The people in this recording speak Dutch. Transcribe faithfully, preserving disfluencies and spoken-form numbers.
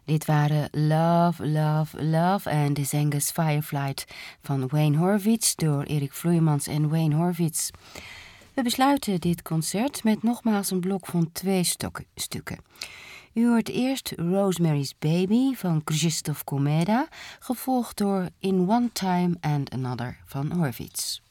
Dit waren Love, Love, Love en de Zengus Fireflight van Wayne Horvitz door Erik Vloeimans en Wayne Horvitz. We besluiten dit concert met nogmaals een blok van twee stok- stukken. U hoort eerst Rosemary's Baby van Krzysztof Komeda, gevolgd door In One Time and Another van Horvitz.